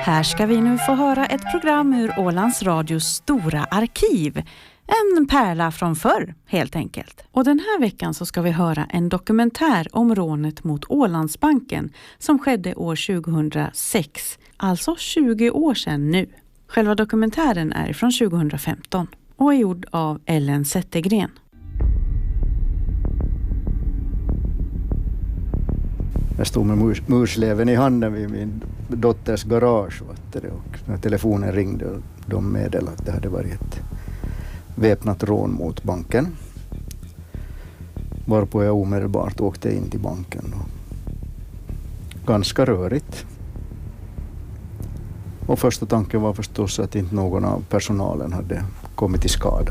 Här ska vi nu få höra ett program ur Ålands Radios stora arkiv. En pärla från förr, helt enkelt. Och den här veckan så ska vi höra en dokumentär om rånet mot Ålandsbanken som skedde år 2006. Alltså 20 år sedan nu. Själva dokumentären är från 2015 och är gjord av Ellen Zettergren. Jag stod med mursleven i handen vid min dotters garage och när telefonen ringde och de meddelade att det hade varit ett väpnat rån mot banken. Varpå jag omedelbart åkte in till banken. Ganska rörigt. Och första tanken var förstås att inte någon av personalen hade kommit till skada.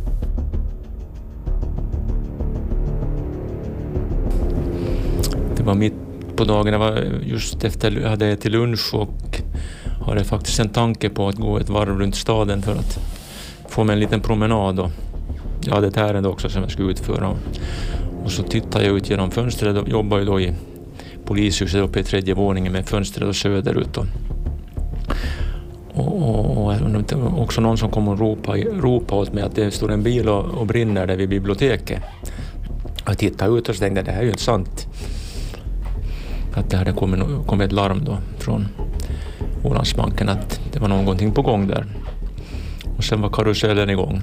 Det var mitt på dagen, det var just efter jag hade ätit lunch och hade faktiskt en tanke på att gå ett varv runt staden för att få mig en liten promenad. Och jag hade ett ärende också som jag skulle utföra. Och så tittade jag ut genom fönstret och jobbade då i polishuset uppe i 3:e våningen med fönstret och söderut. Och också någon som kom och ropa åt mig att det står en bil och brinner där vid biblioteket. Jag tittade ut och så tänkte jag, det här är ju inte sant. Att det hade kommit ett larm då från Ålandsbanken att det var någonting på gång där. Och sen var karusellen igång.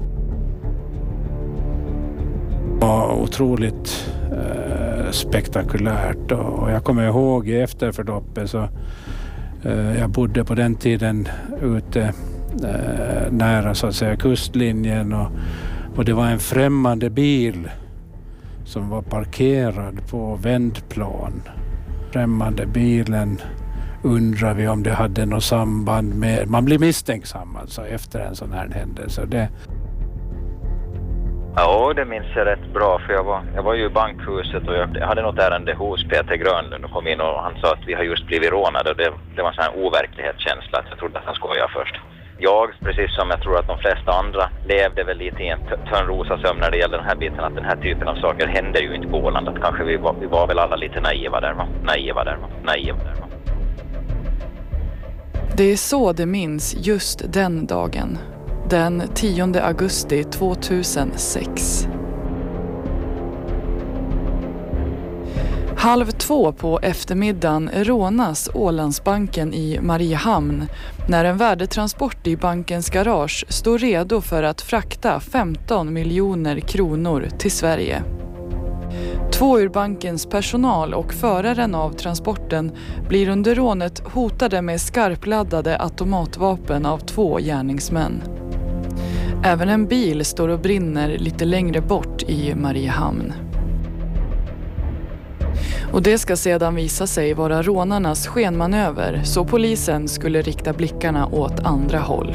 Ja, otroligt spektakulärt. Och jag kommer ihåg i efterförloppet så jag bodde på den tiden ute nära så att säga kustlinjen och det var en främmande bil som var parkerad på vändplan. Främmande bilen undrar vi om det hade något samband med... Man blir misstänksam alltså efter en sån här händelse. Ja, det minns jag rätt bra för jag var ju i bankhuset och jag hade något ärende hos Peter Grönlund och kom in och han sa att vi har just blivit rånade och det var en sån här overklighetskänsla att jag trodde att han skojade först. Jag, precis som jag tror att de flesta andra, levde väl lite i en törnrosasömn när det gäller den här biten att den här typen av saker händer ju inte på Åland. Att kanske vi var väl alla lite naiva där. Det är så det minns just den dagen. Den 10 augusti 2006. 1:30 på eftermiddagen rånas Ålandsbanken i Mariehamn när en värdetransport i bankens garage står redo för att frakta 15 miljoner kronor till Sverige. 2 ur bankens personal och föraren av transporten blir under rånet hotade med skarpladdade automatvapen av 2 gärningsmän. Även en bil står och brinner lite längre bort i Mariehamn. Och det ska sedan visa sig vara rånarnas skenmanöver så polisen skulle rikta blickarna åt andra håll.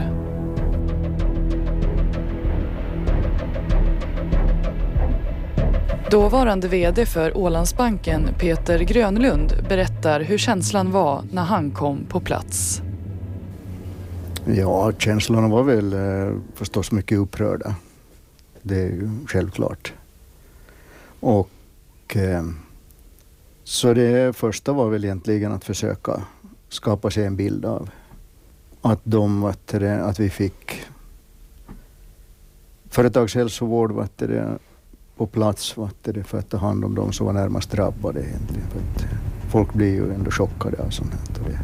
Dåvarande vd för Ålandsbanken, Peter Grönlund, berättar hur känslan var när han kom på plats. Ja, känslorna var väl förstås mycket upprörda. Det är ju självklart. Och så det första var väl egentligen att försöka skapa sig en bild av att vi fick företagshälsovård på plats för att ta hand om dem som var närmast drabbade egentligen. För att folk blir ju ändå chockade av sånt här.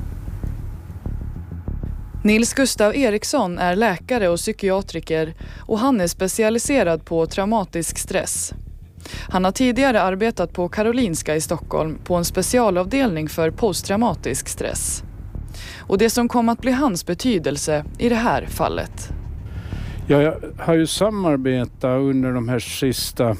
Nils Gustav Eriksson är läkare och psykiatriker och han är specialiserad på traumatisk stress. Han har tidigare arbetat på Karolinska i Stockholm på en specialavdelning för posttraumatisk stress. Och det som kom att bli hans betydelse i det här fallet. Jag har ju samarbetat under de här sista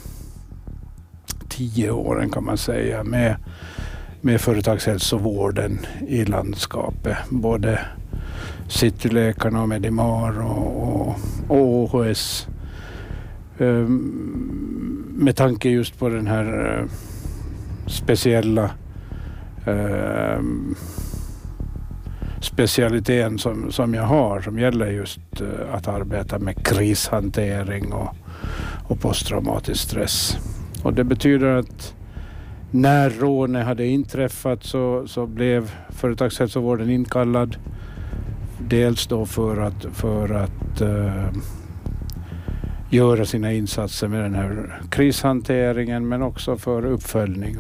10 åren kan man säga med företagshälsovården i landskapet. Både Cityläkarna och Medimar och OHS. Med tanke just på den här speciella specialiteten som jag har, som gäller just att arbeta med krishantering och posttraumatisk stress. Och det betyder att När rånet hade inträffat så blev företagshälsovården inkallad. Dels då för att göra sina insatser med den här krishanteringen, men också för uppföljning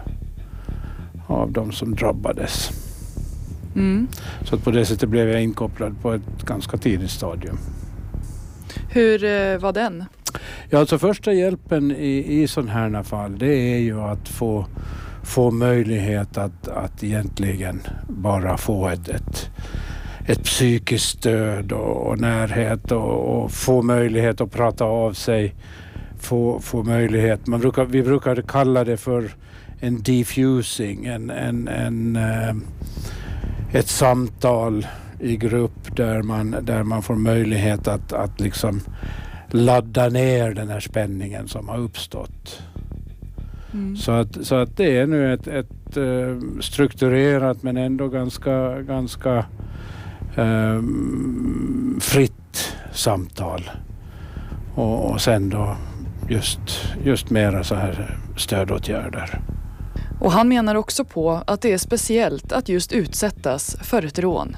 av de som drabbades. Så att på det sättet blev jag inkopplad på ett ganska tidigt stadium. Hur var den? Ja, alltså första hjälpen i sådana här fall, det är ju att få möjlighet att egentligen bara få ett psykiskt stöd och närhet och få möjlighet att prata av sig, få möjlighet, vi brukar kalla det för en defusing, ett samtal i grupp där man får möjlighet att liksom ladda ner den här spänningen som har uppstått. Så att det är nu ett strukturerat men ändå ganska fritt samtal. Och sen då just mera så här stödåtgärder. Och han menar också på att det är speciellt att just utsättas för ett rån.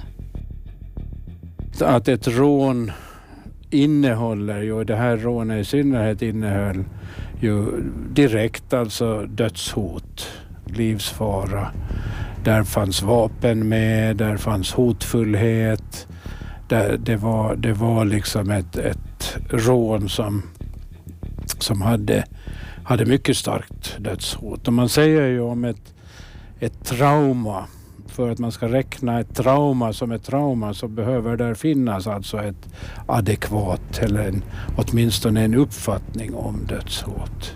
Att ett rån innehåller ju, det här rånet i synnerhet innehöll ju direkt alltså dödshot, livsfara. Där fanns vapen med, där fanns hotfullhet. Det var liksom ett rån som hade mycket starkt dödshot. Och man säger ju om ett trauma, för att man ska räkna ett trauma som ett trauma, så behöver där finnas alltså ett adekvat eller åtminstone en uppfattning om dödshot.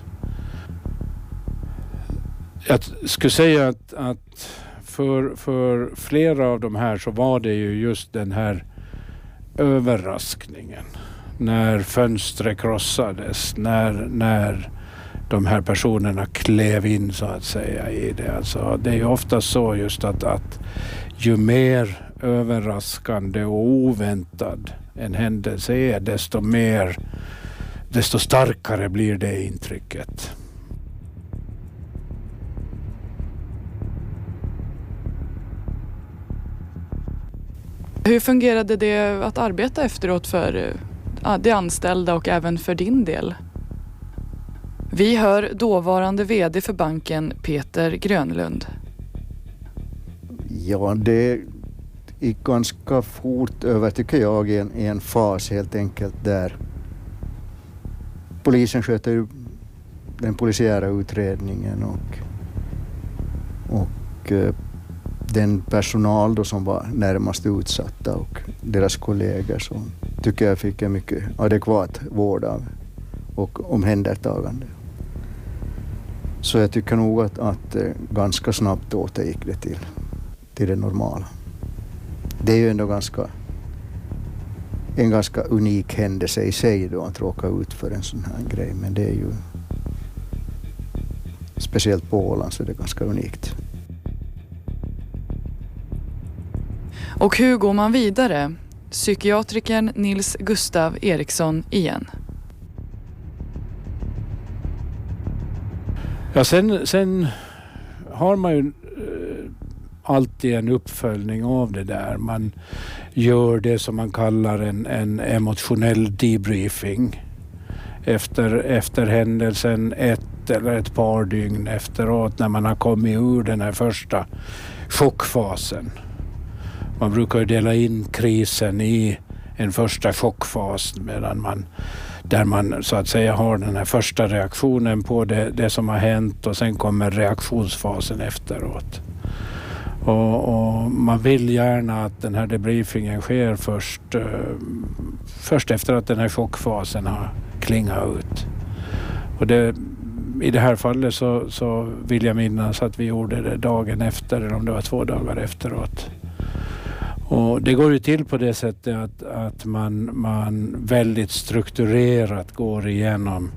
Jag skulle säga att för flera av de här så var det ju just den här överraskningen. När fönstret krossades, när de här personerna klev in så att säga i det. Alltså, det är ju ofta så just att ju mer överraskande och oväntad en händelse är, desto starkare blir det intrycket. Hur fungerade det att arbeta efteråt för de anställda och även för din del? Vi hör dåvarande vd för banken Peter Grönlund. Ja, det gick ganska fort över tycker jag i en fas helt enkelt där polisen sköter ju den polisiära utredningen och den personal då som var närmast utsatta och deras kollegor så tycker jag fick en mycket adekvat vård av och omhändertagande. Så jag tycker nog att ganska snabbt återgick det till det normala. Det är ju ändå en ganska unik händelse i sig då att råka ut för en sån här grej, men det är ju speciellt på Åland så är det ganska unikt. Och hur går man vidare? Psykiatrikern Nils Gustav Eriksson igen. Ja, sen har man ju alltid en uppföljning av det där. Man gör det som man kallar en emotionell debriefing efter händelsen ett eller ett par dygn efteråt när man har kommit ur den här första chockfasen. Man brukar ju dela in krisen i en första chockfas där man så att säga har den här första reaktionen på det som har hänt och sen kommer reaktionsfasen efteråt. Och man vill gärna att den här debriefingen sker först efter att den här chockfasen har klingat ut. Och i det här fallet så vill jag minnas att vi gjorde det dagen efter eller om det var 2 dagar efteråt. Och det går ju till på det sättet att man väldigt strukturerat går igenom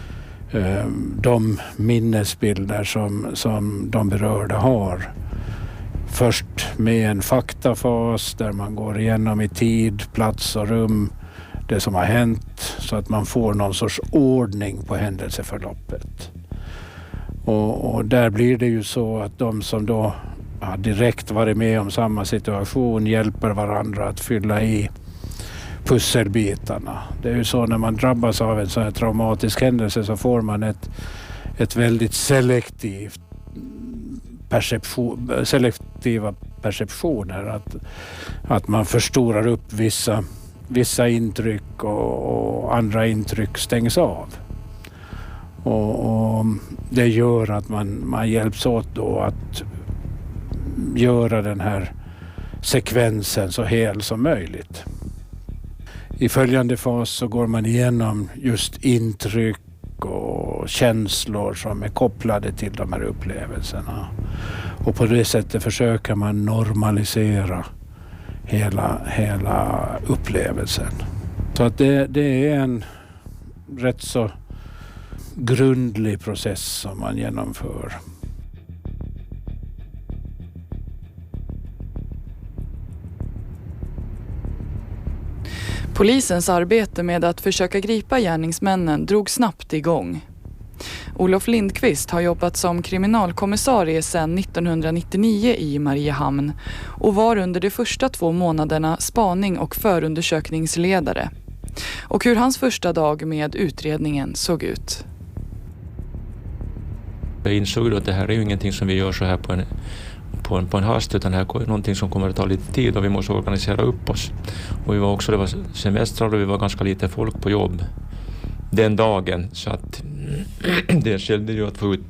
de minnesbilder som de berörda har. Först med en faktafas där man går igenom i tid, plats och rum det som har hänt så att man får någon sorts ordning på händelseförloppet. Och där blir det ju så att de som då har direkt varit med om samma situation hjälper varandra att fylla i pusselbitarna. Det är ju så när man drabbas av en sån här traumatisk händelse så får man ett väldigt selektiva perceptioner. Att man förstorar upp vissa intryck och andra intryck stängs av. Och det gör att man hjälps åt då att göra den här sekvensen så hel som möjligt. I följande fas så går man igenom just intryck och känslor som är kopplade till de här upplevelserna. Och på det sättet försöker man normalisera hela upplevelsen. Så att det är en rätt så grundlig process som man genomför. Polisens arbete med att försöka gripa gärningsmännen drog snabbt igång. Olof Lindqvist har jobbat som kriminalkommissarie sedan 1999 i Mariehamn och var under de första 2 månaderna spaning- och förundersökningsledare. Och hur hans första dag med utredningen såg ut. Jag insåg att det här är ju ingenting som vi gör så här på en hast, utan det här är någonting som kommer att ta lite tid och vi måste organisera upp oss. Och det var semestrar och vi var ganska lite folk på jobb den dagen, så att det gällde ju att få ut